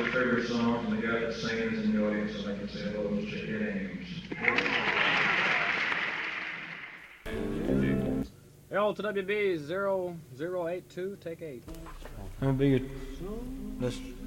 their favorite songs, and the guy that's singing is in the audience, so they can say hello and shake their names. L to WB 0082, take 8. That'd be good. Let's